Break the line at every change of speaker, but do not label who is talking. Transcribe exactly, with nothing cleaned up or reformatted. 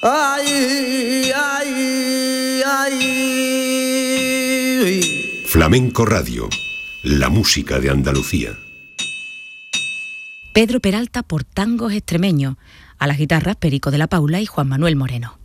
Ay, ay, ay.
Flamenco Radio, la música de Andalucía.
Pedro Peralta por tangos extremeños, a las guitarras Perico de la Paula y Juan Manuel Moreno.